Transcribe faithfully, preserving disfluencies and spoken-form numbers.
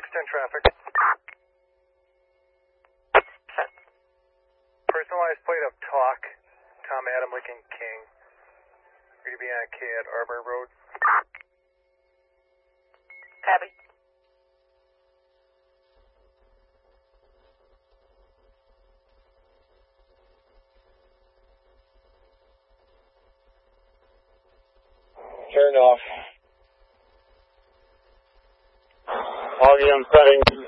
ten traffic. Personalized plate of talk. Tom Adam Lincoln King. Ready to be on K at Arbor Road. Copy. Turned off. All the settings.